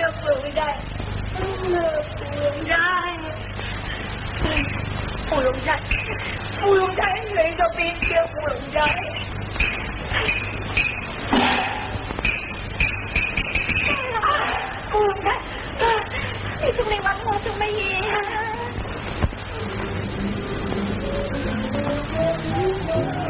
กมือไม่ได้เลิกมือไม่ได้ปู่ลงใจเลยจะปีนเกี่ยวปู่ลงใจปู่ลงใจไอ้ทุกในวันมองถึงไม่เหี้ย